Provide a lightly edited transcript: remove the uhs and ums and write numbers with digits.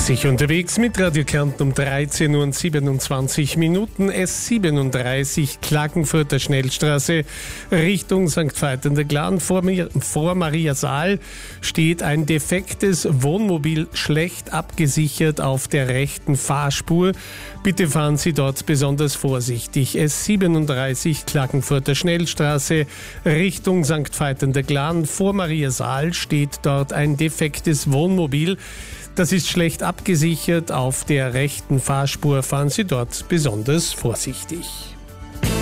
Sich unterwegs mit Radio Kärnten um 13 Uhr und 27 Minuten. S37 Klagenfurter Schnellstraße Richtung St. Veit an der Glan. Vor Mariasaal steht ein defektes Wohnmobil schlecht abgesichert auf der rechten Fahrspur. Bitte fahren Sie dort besonders vorsichtig. S37 Klagenfurter Schnellstraße Richtung St. Veit an der Glan. Vor Mariasaal steht dort ein defektes Wohnmobil. Das ist schlecht abgesichert auf der rechten Fahrspur. Fahren Sie dort besonders vorsichtig.